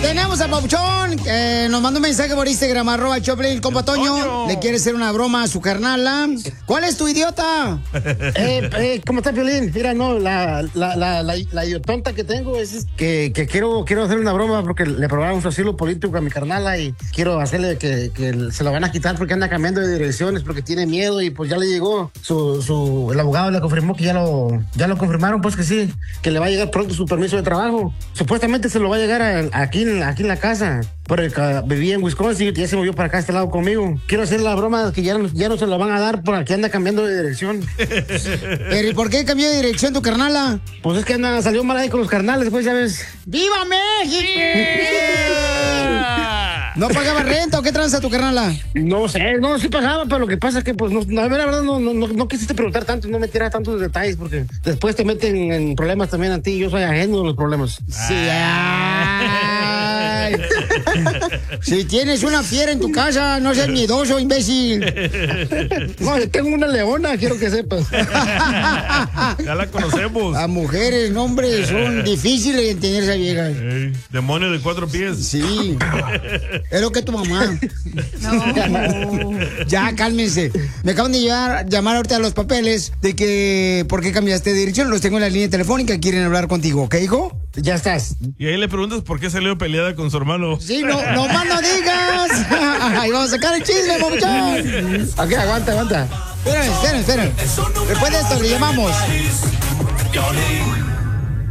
Tenemos a Papuchón, nos mandó un mensaje por Instagram, @Choplin, compa Toño. Le quiere hacer una broma a su carnala. ¿Cuál es tu idiota? ¿Cómo está, Piolín? Mira, no, la idiotonta que tengo es que quiero hacer una broma porque le aprobaron su asilo político a mi carnala y quiero hacerle que se lo van a quitar porque anda cambiando de direcciones, porque tiene miedo y pues ya le llegó el abogado le confirmó que ya lo confirmaron, pues que sí, que le va a llegar pronto su permiso de trabajo. Supuestamente se lo va a llegar aquí en la casa, porque vivía en Wisconsin y ya se movió para acá a este lado conmigo. Quiero hacer la broma que ya no se lo van a dar porque anda cambiando de dirección. ¿Pero y por qué cambió de dirección tu carnala? Pues es que salió mal ahí con los carnales, pues ya ves. ¡Viva México! ¿No pagaba renta o qué tranza tu carnala? No sé, no, sí pagaba, pero lo que pasa es que, pues, la verdad, no quisiste preguntar tanto, no me tiras tantos detalles, porque después te meten en problemas también a ti, yo soy ajeno a los problemas. Sí, ay. Si tienes una fiera en tu casa, no seas miedoso, imbécil. No, tengo una leona, quiero que sepas. Ya la conocemos. Las mujeres, no, hombre, son difíciles de entender esa vieja. Demonio de 4 pies. Sí. Es lo que tu mamá. No. Ya, cálmense. Me acaban de llamar ahorita a los papeles de que por qué cambiaste de dirección. Los tengo en la línea telefónica. Quieren hablar contigo, ¿ok, hijo? Ya estás. Y ahí le preguntas por qué salió peleada con su hermano. Sí, no más no digas. Ahí vamos a sacar el chisme, papuchón. Ok, aguanta. Esperen. Después de esto le llamamos.